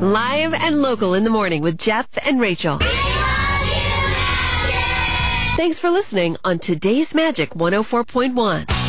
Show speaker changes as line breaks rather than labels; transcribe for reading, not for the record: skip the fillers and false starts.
Live and local in the morning with Jeff and Rachel. Thanks for listening on Today's Magic 104.1.